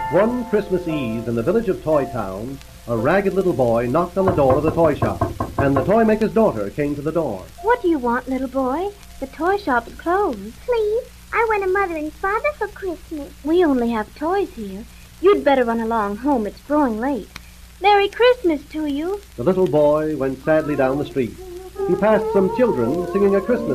One Christmas Eve in the village of Toy Town, a ragged little boy knocked on the door of the toy shop, and the toy maker's daughter came to the door. What do you want, little boy? The toy shop's closed. Please, I want a mother and father for Christmas. We only have toys here. You'd better run along home. It's growing late. Merry Christmas to you. The little boy went sadly down the street. He passed some children singing a Christmas